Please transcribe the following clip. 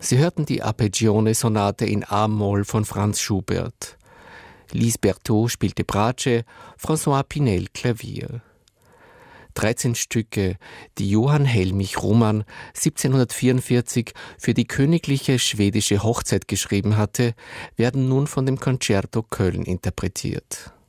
Sie hörten die Arpeggione-Sonate in A-Moll von Franz Schubert. Lise Berthaud spielte Bratsche, François Pinel Klavier. 13 Stücke, die Johann Helmich Roman 1744 für die königliche schwedische Hochzeit geschrieben hatte, werden nun von dem Concerto Köln interpretiert.